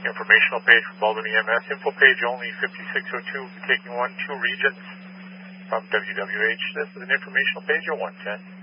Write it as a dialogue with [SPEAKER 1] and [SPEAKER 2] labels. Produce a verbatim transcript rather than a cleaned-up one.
[SPEAKER 1] Informational page for Baldwin E M S. Info page only fifty-six oh two, taking one, two regions from W W H. This is an informational page or one ten.